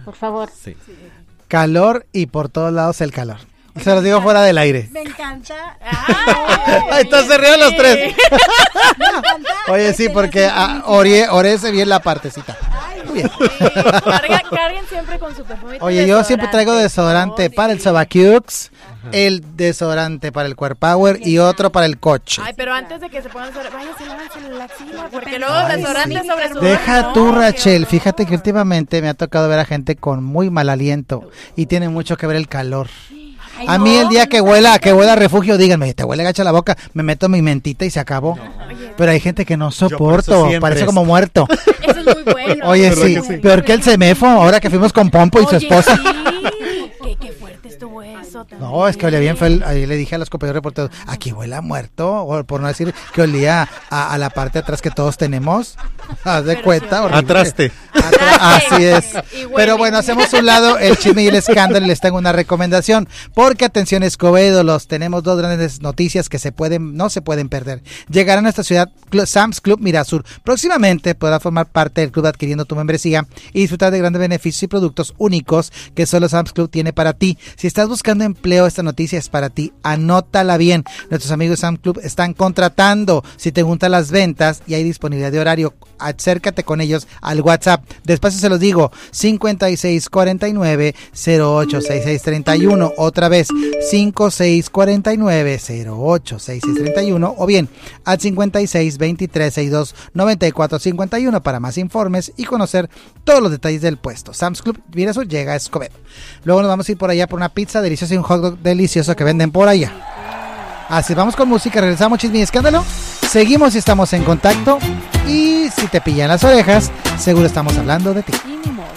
por favor. Sí. Calor y por todos lados el calor. Se los digo fuera del aire. Me encanta. Ahí está, se rieron los tres. Oye, sí, porque orece bien la partecita. Muy bien. Carguen siempre con su perfume. Oye, yo siempre traigo desodorante para el Sobacux, el desodorante para el Core Power y otro para el coche. Ay, pero antes de que se pongan váyanse, lávense la axila, porque luego desodorante sobre su Deja tú, Rachel, fíjate que últimamente me ha tocado ver a gente con muy mal aliento y tiene mucho que ver el calor. Ay, a mí el día que huela a refugio, díganme, te huele gacha la boca, me meto mi mentita y se acabó. Pero hay gente que no soporto, parece como muerto. Eso es muy bueno. Oye, sí, peor que el CEMEFO, ahora que fuimos con Pompo y su esposa. Sí. Qué fuerte estuvo eso también. No, es que olía bien feo. Ahí le dije a los compañeros reporteros, aquí huele a muerto, o por no decir que olía a la parte de atrás que todos tenemos. Haz de cuenta. Atraste. Así es. Pero bueno, hacemos un lado el chisme y el escándalo y les tengo una recomendación. Porque atención, Escobedo, tenemos dos grandes noticias que no se pueden perder. Llegará a nuestra ciudad Sam's Club Mirasur. Próximamente podrás formar parte del club adquiriendo tu membresía y disfrutar de grandes beneficios y productos únicos que solo Sam's Club tiene para ti. Si estás buscando empleo, esta noticia es para ti. Anótala bien. Nuestros amigos de Sam's Club están contratando. Si te gustan las ventas y hay disponibilidad de horario, acércate con ellos al WhatsApp. Despacio se los digo, 5649-086631. Otra vez, 5649-086631. O bien, al 5623629451 para más informes y conocer todos los detalles del puesto. Sam's Club Mirasur llega a Escobedo. Luego nos vamos a ir por allá por una pizza deliciosa y un hot dog delicioso que venden por allá. Así, vamos con música, regresamos, chisme y escándalo. Seguimos y estamos en contacto. Y si te pillan las orejas, seguro estamos hablando de ti.